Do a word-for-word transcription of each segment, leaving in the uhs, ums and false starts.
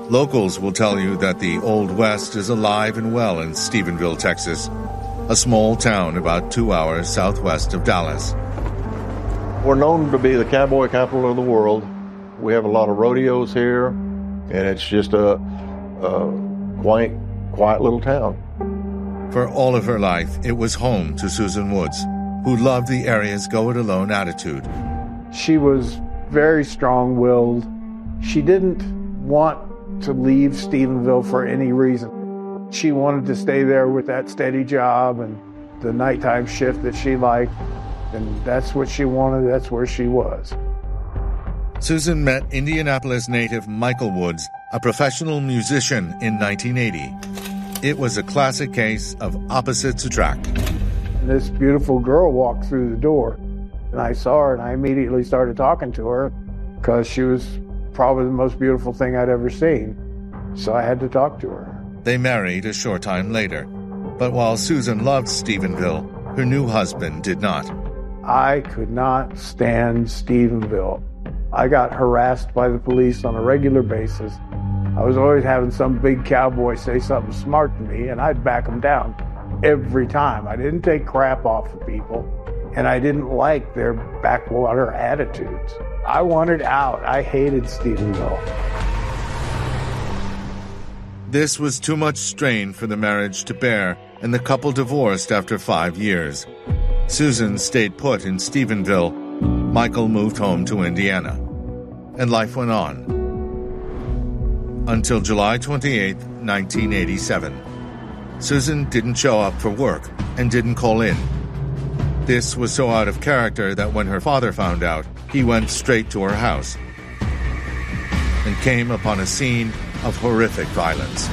Locals will tell you that the Old West is alive and well in Stephenville, Texas, a small town about two hours southwest of Dallas. We're known to be the cowboy capital of the world. We have a lot of rodeos here, and it's just a, a quaint, quiet little town. For all of her life, it was home to Susan Woods, who loved the area's go-it-alone attitude. She was very strong-willed. She didn't want to leave Stephenville for any reason. She wanted to stay there with that steady job and the nighttime shift that she liked, and that's what she wanted, that's where she was. Susan met Indianapolis native Michael Woods, a professional musician, in nineteen eighty. It was a classic case of opposites attract. This beautiful girl walked through the door, and I saw her, and I immediately started talking to her because she was probably the most beautiful thing I'd ever seen. So I had to talk to her. They married a short time later. But while Susan loved Stephenville, her new husband did not. I could not stand Stephenville. I got harassed by the police on a regular basis. I was always having some big cowboy say something smart to me, and I'd back him down every time. I didn't take crap off of people, and I didn't like their backwater attitudes. I wanted out. I hated Stephenville. This was too much strain for the marriage to bear, and the couple divorced after five years. Susan stayed put in Stephenville. Michael moved home to Indiana. And life went on. Until July twenty-eighth, nineteen eighty-seven. Susan didn't show up for work and didn't call in. This was so out of character that when her father found out, he went straight to her house and came upon a scene of horrific violence.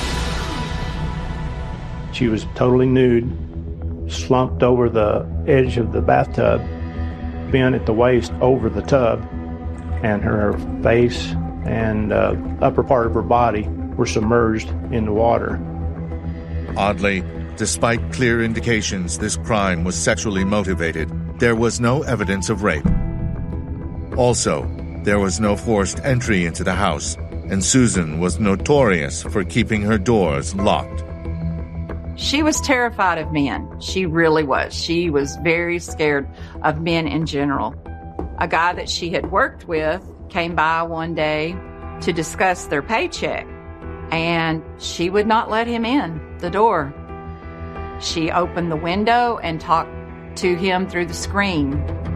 She was totally nude, slumped over the edge of the bathtub, bent at the waist over the tub, and her face and uh, upper part of her body were submerged in the water. Oddly, despite clear indications this crime was sexually motivated, there was no evidence of rape. Also, there was no forced entry into the house, and Susan was notorious for keeping her doors locked. She was terrified of men. She really was. She was very scared of men in general. A guy that she had worked with came by one day to discuss their paycheck, and she would not let him in the door. She opened the window and talked to him through the screen.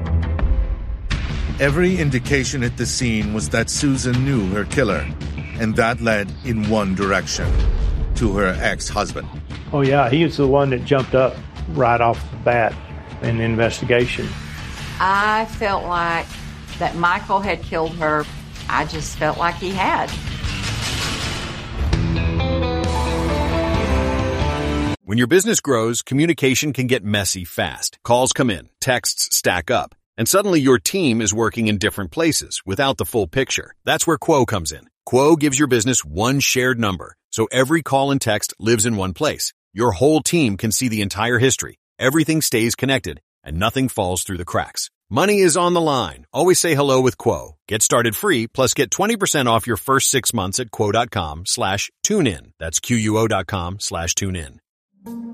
Every indication at the scene was that Susan knew her killer, and that led in one direction, to her ex-husband. Oh yeah, he was the one that jumped up right off the bat in the investigation. I felt like that Michael had killed her. I just felt like he had. When your business grows, communication can get messy fast. Calls come in, texts stack up, and suddenly your team is working in different places without the full picture. That's where Quo comes in. Quo gives your business one shared number, so every call and text lives in one place. Your whole team can see the entire history. Everything stays connected, and nothing falls through the cracks. Money is on the line. Always say hello with Quo. Get started free, plus get twenty percent off your first six months at quo.com slash tune in. That's Q U O dot com slash tune in.